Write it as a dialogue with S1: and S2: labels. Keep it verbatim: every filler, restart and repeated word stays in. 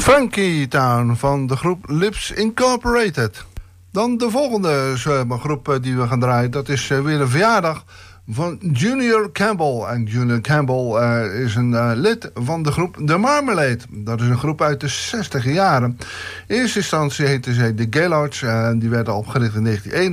S1: Funky Town van de groep Lips Incorporated. Dan de volgende uh, groep die we gaan draaien. Dat is uh, weer een verjaardag van Junior Campbell. En Junior Campbell uh, is een uh, lid van de groep The Marmalade. Dat is een groep uit de zestiger jaren. In eerste instantie heette zij de Gaylords. Uh, die werden opgericht in negentien eenendertig.